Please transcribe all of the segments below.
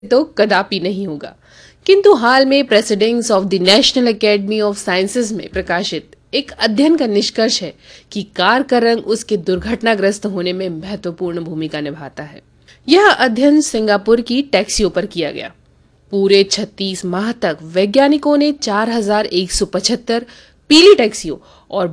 तो कदापि नहीं होगा। किंतु हाल में presidents of the national academy of sciences में प्रकाशित एक अध्ययन का निष्कर्ष है कि कार का रंग उसके दुर्घटनाग्रस्त होने में महत्वपूर्ण भूमिका निभाता है। यह अध्ययन सिंगापुर की टैक्सियों पर किया गया। पूरे 36 माह तक वैज्ञानिकों ने 4175 पीली टैक्सियों और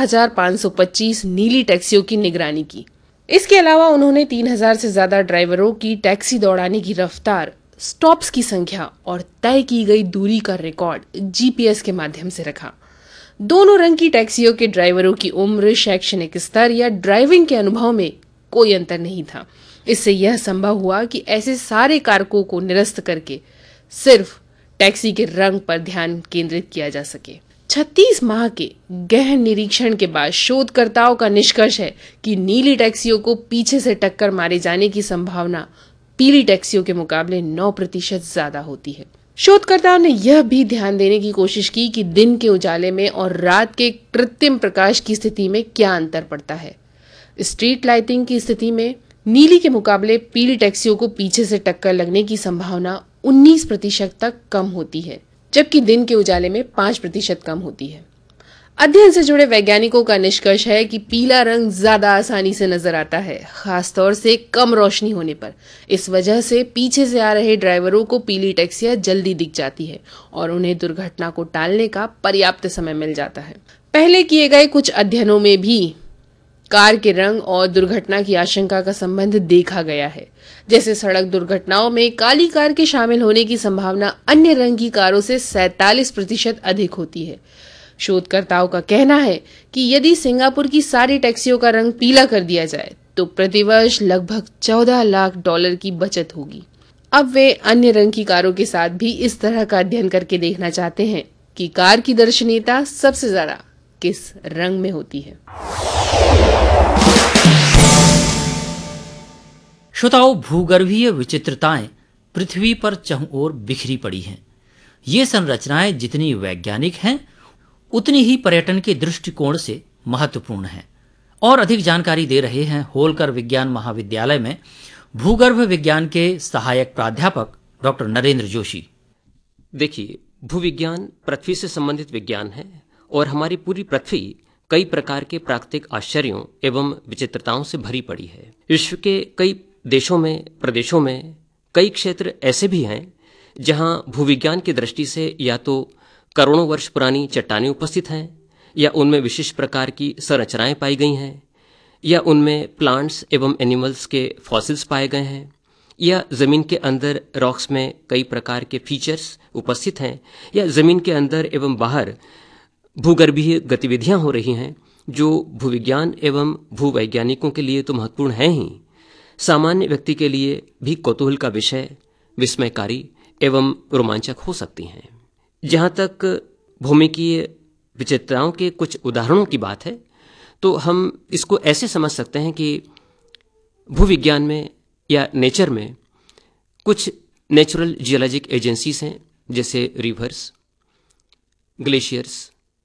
12525 नीली टैक्सियों की निगरानी की। इसके अलावा उन्होंने 3000 से ज्यादा ड्राइवरों की टैक्सी दौड़ाने की रफ्तार, स्टॉप्स की संख्या और तय की गई दूरी का रिकॉर्ड जीपीएस के माध्यम से रखा। दोनों रंग की टैक्सियों के ड्राइवरों की उम्र, शैक्षणिक स्तर या ड्राइविंग के अनुभव में कोई अंतर नहीं था। इससे यह संभव हुआ कि ऐसे सारे कारकों को निरस्त करके सिर्फ टैक्सी के रंग पर ध्यान केंद्रित किया जा सके। 36 माह के गहन निरीक्षण के बाद शोधकर्ताओं का निष्कर्ष है कि नीली टैक्सियों को पीछे से टक्कर मारे जाने की संभावना पीली टैक्सियों के मुकाबले 9% ज्यादा होती है। शोधकर्ताओं ने यह भी ध्यान देने की कोशिश की कि दिन के उजाले में और रात के कृत्रिम प्रकाश की स्थिति में क्या अंतर पड़ता है। स्ट्रीट लाइटिंग की स्थिति में नीली के मुकाबले पीली टैक्सियों को पीछे से टक्कर लगने की संभावना 19% तक कम होती है, जबकि दिन के उजाले में 5% कम होती है। अध्ययन से जुड़े वैज्ञानिकों का निष्कर्ष है कि पीला रंग ज्यादा आसानी से नजर आता है, खासतौर से कम रोशनी होने पर। इस वजह से पीछे से आ रहे ड्राइवरों को पीली टैक्सियां जल्दी दिख जाती है और उन्हें दुर्घटना को टालने का पर्याप्त समय मिल जाता है। पहले किए गए कुछ अध्ययनों में भी कार के रंग और दुर्घटना की आशंका का संबंध देखा गया है। जैसे सड़क दुर्घटनाओं में काली कार के शामिल होने की संभावना अन्य रंग की कारों से 47% अधिक होती है। शोधकर्ताओं का कहना है कि यदि सिंगापुर की सारी टैक्सियों का रंग पीला कर दिया जाए तो प्रतिवर्ष लगभग $14 लाख की बचत होगी। अब वे अन्य रंग की कारों के साथ भी इस तरह का अध्ययन करके देखना चाहते हैं कि कार की दर्शनीयता सबसे ज्यादा किस रंग में होती है। श्रोताओं, भूगर्भीय विचित्रताएं पृथ्वी पर चहुं ओर बिखरी पड़ी हैं। ये संरचनाएं जितनी वैज्ञानिक हैं उतनी ही पर्यटन के दृष्टिकोण से महत्वपूर्ण हैं। और अधिक जानकारी दे रहे हैं होलकर विज्ञान महाविद्यालय में भूगर्भ विज्ञान के सहायक प्राध्यापक डॉक्टर नरेंद्र जोशी। देखिए, भूविज्ञान पृथ्वी से संबंधित विज्ञान है और हमारी पूरी पृथ्वी कई प्रकार के प्राकृतिक आश्चर्यों एवं विचित्रताओं से भरी पड़ी है। विश्व के कई देशों में, प्रदेशों में कई क्षेत्र ऐसे भी हैं जहां भूविज्ञान की दृष्टि से या तो करोड़ों वर्ष पुरानी चट्टानें उपस्थित हैं, या उनमें विशिष्ट प्रकार की संरचनाएं पाई गई हैं, या उनमें प्लांट्स एवं एनिमल्स के फॉसिल्स पाए गए हैं, या जमीन के अंदर रॉक्स में कई प्रकार के फीचर्स उपस्थित हैं, या जमीन के अंदर एवं बाहर भूगर्भीय गतिविधियां हो रही हैं जो भूविज्ञान एवं भूवैज्ञानिकों के लिए तो महत्वपूर्ण हैं ही, सामान्य व्यक्ति के लिए भी कौतूहल का विषय, विस्मयकारी एवं रोमांचक हो सकती हैं। जहां तक भूमिकीय विचित्रताओं के कुछ उदाहरणों की बात है तो हम इसको ऐसे समझ सकते हैं कि भूविज्ञान में या नेचर में कुछ नेचुरल जियोलॉजिक एजेंसीज हैं, जैसे reverse, glaciers,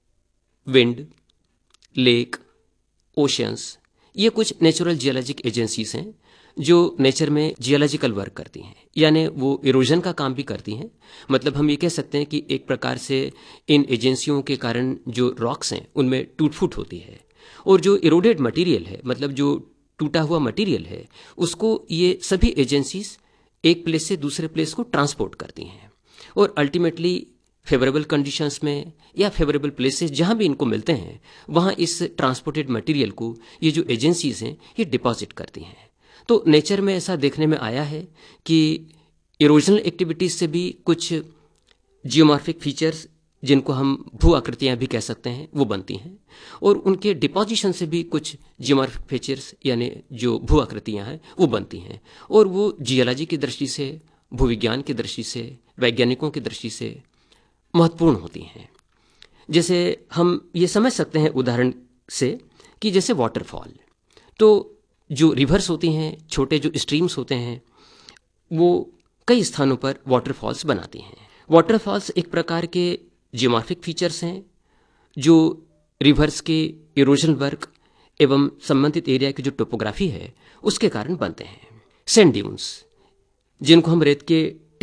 wind, lake, oceans. ये कुछ नेचुरल जियोलॉजिक एजेंसीज हैं जो नेचर में जियोलॉजिकल वर्क करती हैं, यानी वो इरोजन का काम भी करती हैं। मतलब हम ये कह सकते हैं कि एक प्रकार से इन एजेंसियों के कारण जो रॉक्स हैं उनमें टूट फूट होती है, और जो इरोडेड मटेरियल है, मतलब जो टूटा हुआ मटेरियल है, उसको ये सभी एजेंसीज एक प्लेस से दूसरे प्लेस को ट्रांसपोर्ट करती हैं, और अल्टीमेटली फेवरेबल कंडीशंस में या फेवरेबल प्लेसेस जहां भी इनको मिलते हैं वहां इस ट्रांसपोर्टेड मटेरियल को ये जो एजेंसीज हैं ये डिपॉजिट करती हैं। तो नेचर में ऐसा देखने में आया है कि इरोजनल एक्टिविटीज से भी कुछ जियोमॉर्फिक फीचर्स, जिनको हम भू आकृतियां भी कह सकते हैं, वो बनती हैं, और उनके डिपोजिशन से भी कुछ जियोमॉर्फिक फीचर्स यानी जो भू आकृतियां हैं वो बनती हैं, और वो जियोलॉजी की दृष्टि से, भूविज्ञान की दृष्टि से, वैज्ञानिकों की दृष्टि से महत्वपूर्ण होती हैं। जैसे हम ये समझ सकते हैं उदाहरण से कि जैसे वाटरफॉल, तो जो रिवर्स होती हैं, छोटे जो स्ट्रीम्स होते हैं, वो कई स्थानों पर वाटरफॉल्स बनाती हैं। वाटरफॉल्स एक प्रकार के जियोमॉर्फिक फीचर्स हैं जो रिवर्स के इरोजन वर्क एवं संबंधित एरिया की जो टोपोग्राफी है उसके कारण बनते हैं। सैंड ड्यून्स, जिनको हम रेत के